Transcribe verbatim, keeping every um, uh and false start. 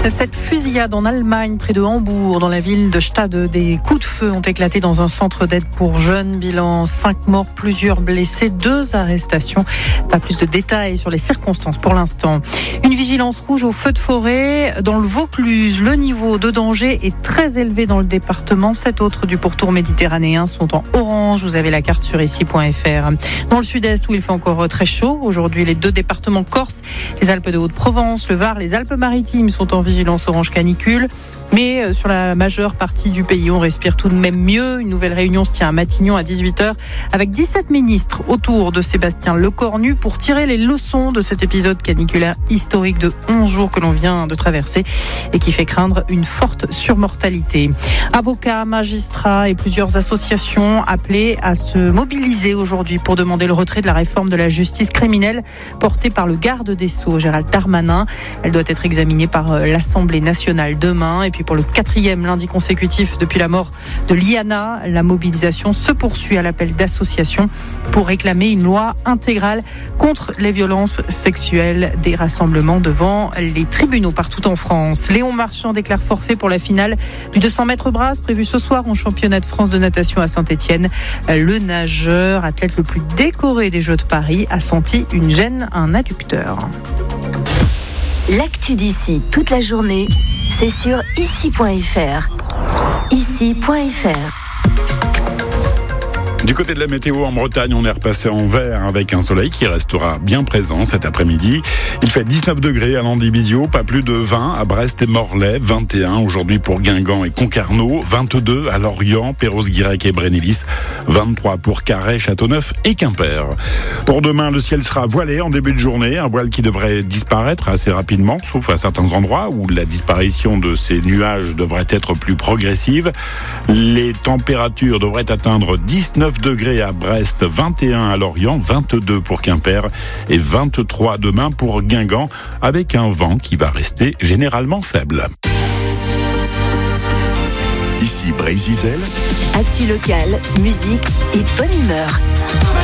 Cette fusillade en Allemagne, près de Hambourg, dans la ville de Stade, des coups de feu ont éclaté dans un centre d'aide pour jeunes. Bilan cinq morts, plusieurs blessés, deux arrestations. Pas plus de détails sur les circonstances pour l'instant. Une vigilance rouge au feu de forêt dans le Vaucluse. Le niveau de danger est très élevé dans le département. Sept autres du pourtour méditerranéen sont en orange. Vous avez la carte sur ici point f r. Dans le sud-est, où il fait encore très chaud, aujourd'hui les deux départements corses, les Alpes de Haute-Provence, le Var, les Alpes-Maritimes sont en vigilance orange canicule. Mais sur la majeure partie du pays, on respire tout de même mieux. Une nouvelle réunion se tient à Matignon à dix-huit heures avec dix-sept ministres autour de Sébastien Lecornu pour tirer les leçons de cet épisode caniculaire historique de onze jours que l'on vient de traverser et qui fait craindre une forte surmortalité. Avocats, magistrats et plusieurs associations appelées à se mobiliser aujourd'hui pour demander le retrait de la réforme de la justice criminelle portée par le garde des Sceaux, Gérald Darmanin. Elle doit être examinée par l'Assemblée nationale demain. Et puis pour le quatrième lundi consécutif depuis la mort de Liana, la mobilisation se poursuit à l'appel d'associations pour réclamer une loi intégrale contre les violences sexuelles, des rassemblements devant les tribunaux partout en France. Léon Marchand déclare forfait pour la finale du deux cents mètres brasse prévue ce soir au championnat de France de natation à Saint-Étienne. Le nageur, athlète le plus décoré des Jeux de Paris, a senti une gêne à un adducteur. L'actu d'ici toute la journée, c'est sur ici point f r. ici point f r. Du côté de la météo en Bretagne, on est repassé en vert avec un soleil qui restera bien présent cet après-midi. Il fait dix-neuf degrés à Landivisiau, pas plus de vingt à Brest et Morlaix, vingt et un aujourd'hui pour Guingamp et Concarneau, vingt-deux à Lorient, Perros-Guirec et Brénélis, vingt-trois pour Carhaix, Châteauneuf et Quimper. Pour demain, le ciel sera voilé en début de journée, un voile qui devrait disparaître assez rapidement, sauf à certains endroits où la disparition de ces nuages devrait être plus progressive. Les températures devraient atteindre dix-neuf degrés à Brest, vingt et un à Lorient, vingt-deux pour Quimper et vingt-trois demain pour Guingamp, avec un vent qui va rester généralement faible. Ici Brésil. Actu locale, musique et bonne humeur.